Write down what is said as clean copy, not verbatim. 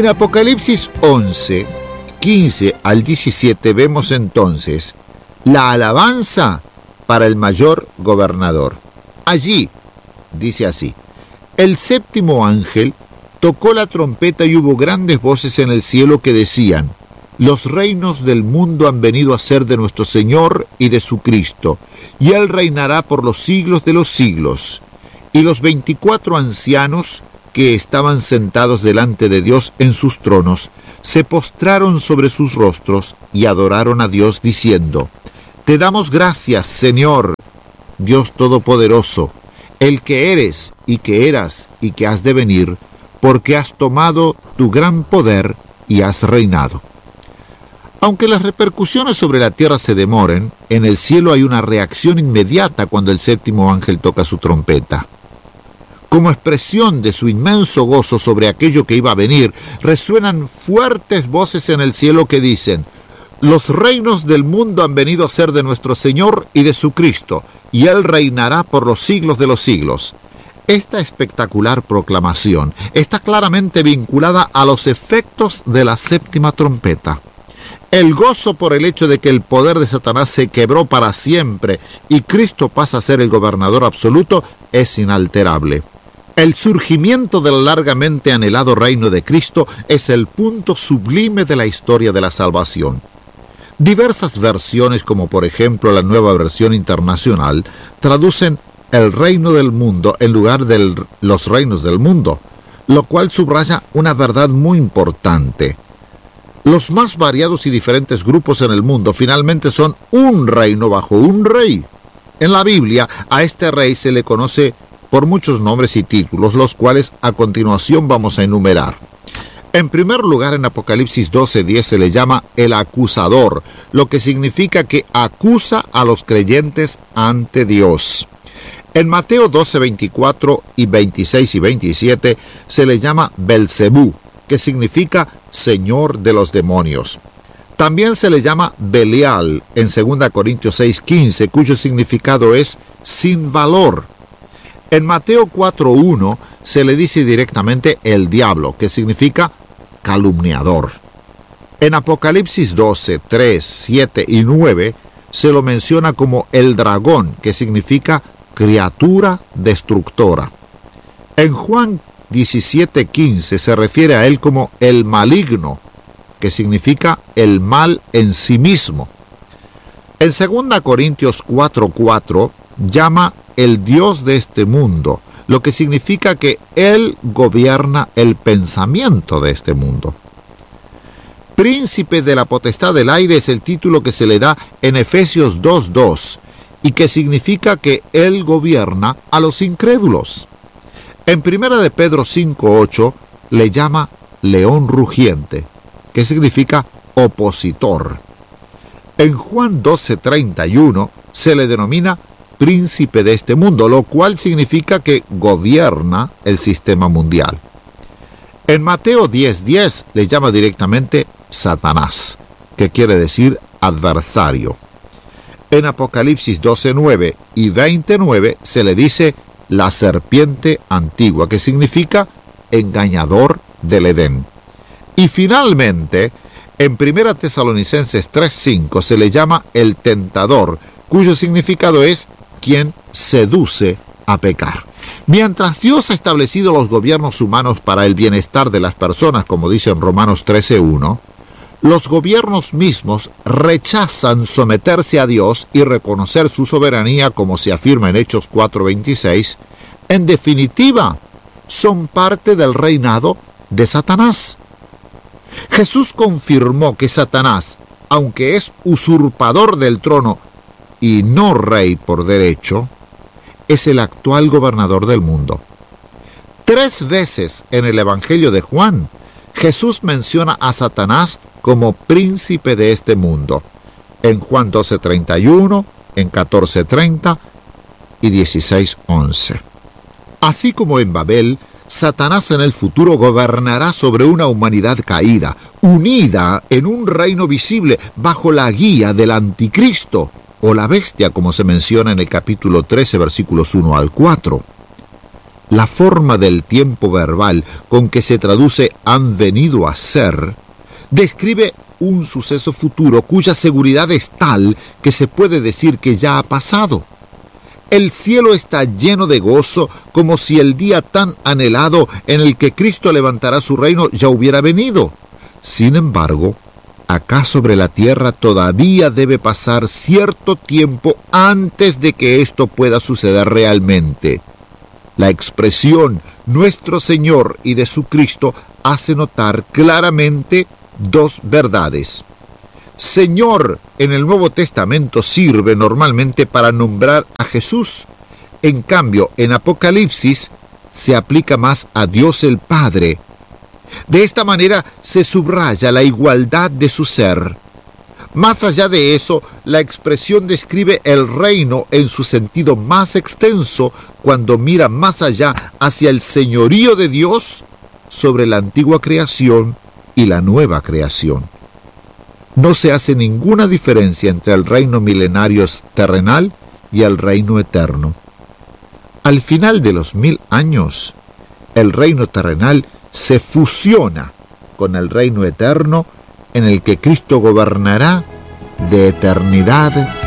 En Apocalipsis 11, 15 al 17 vemos entonces la alabanza para el mayor gobernador. Allí, dice así: el séptimo ángel tocó la trompeta y hubo grandes voces en el cielo que decían: los reinos del mundo han venido a ser de nuestro Señor y de su Cristo, y Él reinará por los siglos de los siglos. Y los 24 ancianos que estaban sentados delante de Dios en sus tronos, se postraron sobre sus rostros y adoraron a Dios diciendo: te damos gracias, Señor, Dios Todopoderoso, el que eres y que eras y que has de venir, porque has tomado tu gran poder y has reinado. Aunque las repercusiones sobre la tierra se demoren, en el cielo hay una reacción inmediata cuando el séptimo ángel toca su trompeta. Como expresión de su inmenso gozo sobre aquello que iba a venir, resuenan fuertes voces en el cielo que dicen: los reinos del mundo han venido a ser de nuestro Señor y de su Cristo, y Él reinará por los siglos de los siglos. Esta espectacular proclamación está claramente vinculada a los efectos de la séptima trompeta. El gozo por el hecho de que el poder de Satanás se quebró para siempre y Cristo pasa a ser el gobernador absoluto es inalterable. El surgimiento del largamente anhelado reino de Cristo es el punto sublime de la historia de la salvación. Diversas versiones, como por ejemplo la Nueva Versión Internacional, traducen el reino del mundo en lugar de los reinos del mundo, lo cual subraya una verdad muy importante. Los más variados y diferentes grupos en el mundo finalmente son un reino bajo un rey. En la Biblia, a este rey se le conoce por muchos nombres y títulos, los cuales a continuación vamos a enumerar. En primer lugar, en Apocalipsis 12:10 se le llama el acusador, lo que significa que acusa a los creyentes ante Dios. En Mateo 12:24 y 26 y 27 se le llama Belcebú, que significa Señor de los demonios. También se le llama Belial en 2 Corintios 6:15, cuyo significado es sin valor. En Mateo 4:1 se le dice directamente el diablo, que significa calumniador. En Apocalipsis 12:3, 7 y 9 se lo menciona como el dragón, que significa criatura destructora. En Juan 17:15 se refiere a él como el maligno, que significa el mal en sí mismo. En 2 Corintios 4:4 llama el Dios de este mundo, lo que significa que Él gobierna el pensamiento de este mundo. Príncipe de la potestad del aire es el título que se le da en Efesios 2:2 y que significa que Él gobierna a los incrédulos. En 1 de Pedro 5:8 le llama león rugiente, que significa opositor. En Juan 12:31 se le denomina príncipe de este mundo, lo cual significa que gobierna el sistema mundial. En Mateo 10:10 le llama directamente Satanás, que quiere decir adversario. En Apocalipsis 12:9 y 20:9 se le dice la serpiente antigua, que significa engañador del Edén. Y finalmente, en 1 Tesalonicenses 3:5 se le llama el tentador, cuyo significado es quien seduce a pecar. Mientras Dios ha establecido los gobiernos humanos para el bienestar de las personas, como dice en Romanos 13:1, los gobiernos mismos rechazan someterse a Dios y reconocer su soberanía, como se afirma en Hechos 4:26. En definitiva, son parte del reinado de Satanás. Jesús confirmó que Satanás, aunque es usurpador del trono y no rey por derecho, es el actual gobernador del mundo. 3 veces en el Evangelio de Juan, Jesús menciona a Satanás como príncipe de este mundo. En Juan 12:31, en 14:30 y 16:11. Así como en Babel, Satanás en el futuro gobernará sobre una humanidad caída, unida en un reino visible bajo la guía del anticristo, o la bestia, como se menciona en el capítulo 13, versículos 1 al 4. la forma del tiempo verbal con que se traduce han venido a ser, describe un suceso futuro cuya seguridad es tal que se puede decir que ya ha pasado. El cielo está lleno de gozo, como si el día tan anhelado en el que Cristo levantará su reino ya hubiera venido. Sin embargo, acá sobre la tierra todavía debe pasar cierto tiempo antes de que esto pueda suceder realmente. La expresión nuestro Señor y de su Cristo hace notar claramente dos verdades. Señor en el Nuevo Testamento sirve normalmente para nombrar a Jesús. En cambio, en Apocalipsis se aplica más a Dios el Padre. De esta manera se subraya la igualdad de su ser. Más allá de eso, la expresión describe el reino en su sentido más extenso cuando mira más allá hacia el señorío de Dios sobre la antigua creación y la nueva creación. No se hace ninguna diferencia entre el reino milenario terrenal y el reino eterno. Al final de los 1000 años, el reino terrenal se fusiona con el reino eterno en el que Cristo gobernará de eternidad